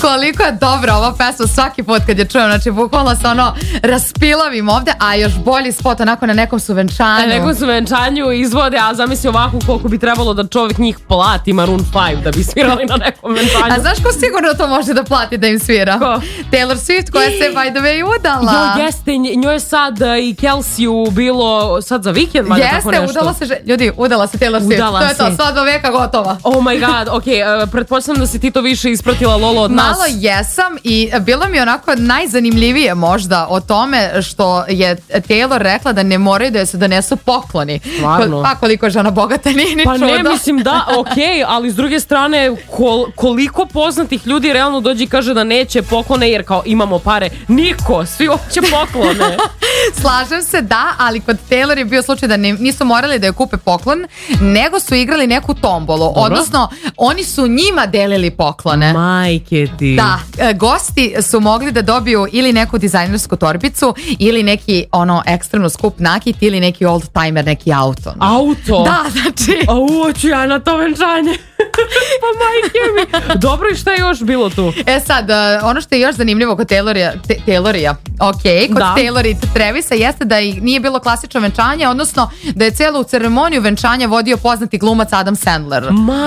koliko je dobra ova pesma svaki put kad je čujem, znači bukvalno se raspilavim ovde, a još bolji spot onako na nekom su venčanju. Na nekom su venčanju izvode, a zamisli ovako koliko bi trebalo da čovjek njih plati Maroon 5 da bi svirali na nekom venčanju. A znaš ko sigurno to može da plati da im svira? Ko? Taylor Swift koja se by the way udala. Jo, jeste, njoj je sad i Kelsiju bilo sad za vikend, valjda tako nešto. Jeste, udala se, ljudi, udala se Taylor Swift. Udala to je to, svadba veka gotova. Oh my god, pretpostavljam da si ti to više ispratila, Lolo, od nas. Malo jesam i bilo mi onako najzanimljivije možda o tome što je Taylor rekla da ne moraju da joj se donesu pokloni. Stvarno? Pa koliko je žena bogata, nije ni Pa čudo. ne, mislim da, ali s druge strane koliko poznatih ljudi realno dođe i kaže da neće poklone jer kao imamo pare. Niko, svi hoće poklone. Slažem se, da, ali kod Taylor je bio slučaj da nisu morali da joj kupe poklon, nego su igrali neku tombolu. Dobro. Odnosno, oni su njima delili poklone. Majke ti. Da, gosti su mogli da dobiju ili neku dizajnersku torbicu ili neki ekstremno skup nakit ili neki old timer, neki auto. Auto? Da, znači. A uoću ja na to venčanje. Pa majke mi. Dobro, i šta je još bilo tu? Sad, ono što je još zanimljivo kod Taylorija, kod Taylor i Travisa jeste da nije bilo klasično venčanje, odnosno da je celu ceremoniju venčanja vodio poznati glumac Adam Sandler.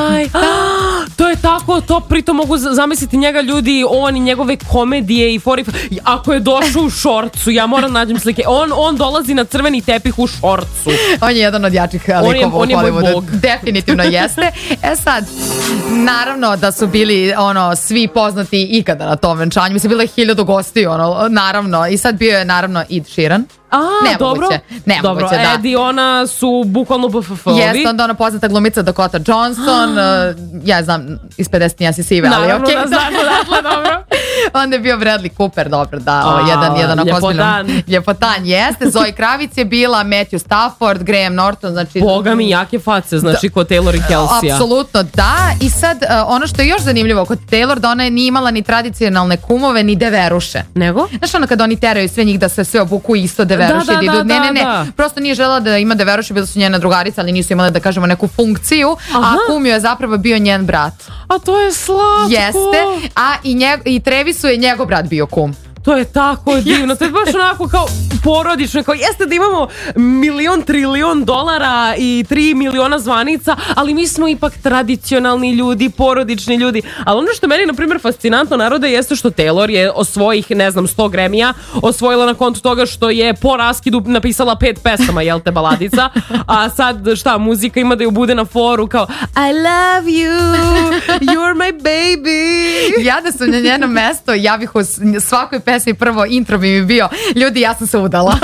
To je tako, to pritom mogu zamisliti njega ljudi, on i njegove komedije i fori. Ako je došao u šorcu, ja moram nađem slike. On dolazi na crveni tepih u šorcu. On je jedan od jačih likova u Hollywoodu. Definitivno jeste. Sad, naravno da su bili svi poznati ikada na tom venčanju. Mislim, bilo je 1000 gostiju, naravno. I sad bio je naravno Ed Sheeran. Nemoguće, da. Ed i ona su bukvalno BFF-ovi. Jeste, onda ona poznata glumica Dakota Johnson, ja znam iz 50 ja si sive, ali naravno da znam odatle, dobro. Onda je bio Bradley Cooper, dobro, da, jedan ljepotan, jeste. Zoe Kravic je bila, Matthew Stafford, Graham Norton, znači... Boga mi, jake face, znači kod Taylor i Kelsija. Apsolutno, da. I sad, ono što je još zanimljivo kod Taylor, da ona nije imala ni tradicionalne kumove, ni deveruše. Nego? Znaš kada oni teraju sve njih da se sve obuku isto deveruše. Ne, prosto nije želela da ima deveruše, bila su njena drugarica, ali nisu imale da kažemo neku funkciju, a kum je zapravo bio njen brat. A to je slatko. Jeste, a i Trevisu je njegov brat bio kum. To je tako divno, to je baš onako kao porodično, kao jeste da imamo $1 triljon i 3 miliona zvanica, ali mi smo ipak tradicionalni ljudi, porodični ljudi. Ali ono što meni, na primjer, fascinantno narode jeste što Taylor je osvojih, 100 Grammy-a osvojila na kontu toga što je po raskidu napisala 5 pesama, jel te, baladica, a sad muzika ima da ju bude na foru kao I love you, you're my baby. Ja da sam na njeno mesto, ja bih u svakoj pesmi prvo intro bi mi bio ljudi, ja sam se udala.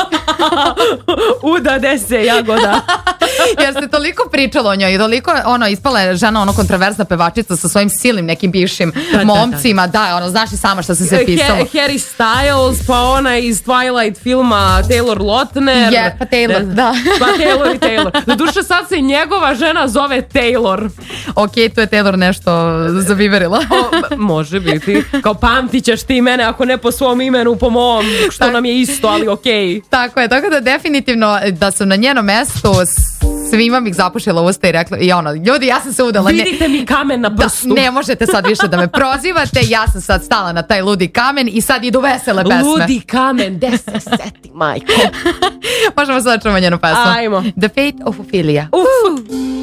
Udade se, jagoda. Jer se toliko pričalo o njoj i toliko ispala je žena kontroverzna pevačica sa svojim silnim nekim bivšim momcima. Da, znaš i sama što se sve pisalo. Harry Styles, pa ona iz Twilight filma Taylor Lautner. Pa Taylor, da. Pa Taylor i Taylor. Doduše sad se njegova žena zove Taylor. Tu je Taylor nešto zaviverila. Može biti. Kao pamtit ćeš ti mene, ako ne po svom imenu, po mom, što nam je isto, ali okej. Tako je, tako da definitivno da sam na njenom mestu svima bih zapušila usta i rekla ljudi, ja sam se udala. Vidite mi kamen na prstu. Ne možete sad više da me prozivate, ja sam sad stala na taj ludi kamen i sad idu vesele pesme. Ludi kamen, gde se seti, majko. Možemo sad čuvati njenu pesmu. Ajmo. The Fate of Ophelia.